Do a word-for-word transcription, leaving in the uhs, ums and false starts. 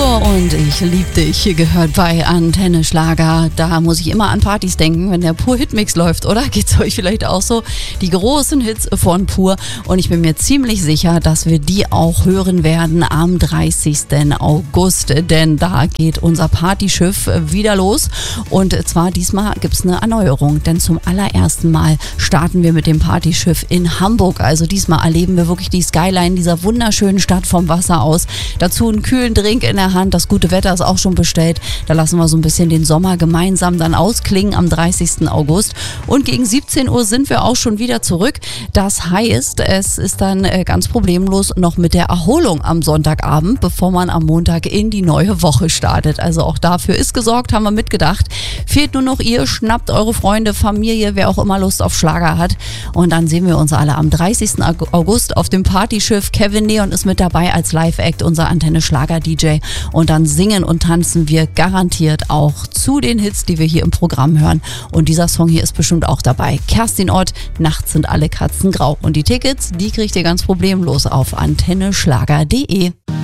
Trio und Ich lieb dich gehört bei Antenne Schlager. Da muss ich immer an Partys denken, wenn der Pur Hitmix läuft, oder? Geht's euch vielleicht auch so? Die großen Hits von Pur, und ich bin mir ziemlich sicher, dass wir die auch hören werden am dreißigsten August, denn da geht unser Partyschiff wieder los, und zwar diesmal gibt's eine Erneuerung, denn zum allerersten Mal starten wir mit dem Partyschiff in Hamburg. Also diesmal erleben wir wirklich die Skyline dieser wunderschönen Stadt vom Wasser aus. Dazu einen kühlen Drink in der Hand. Das gute Wetter ist auch schon bestellt. Da lassen wir so ein bisschen den Sommer gemeinsam dann ausklingen am dreißigsten August. Und gegen siebzehn Uhr sind wir auch schon wieder zurück. Das heißt, es ist dann ganz problemlos noch mit der Erholung am Sonntagabend, bevor man am Montag in die neue Woche startet. Also auch dafür ist gesorgt, haben wir mitgedacht. Fehlt nur noch ihr, schnappt eure Freunde, Familie, wer auch immer Lust auf Schlager hat. Und dann sehen wir uns alle am dreißigsten August auf dem Partyschiff. Kevin Neon ist mit dabei als Live-Act, unser Antenne Schlager-D J. Und dann singen und tanzen wir garantiert auch zu den Hits, die wir hier im Programm hören. Und dieser Song hier ist bestimmt auch dabei. Kerstin Ott, Nachts sind alle Katzen grau. Und die Tickets, die kriegt ihr ganz problemlos auf antenne schlager punkt de.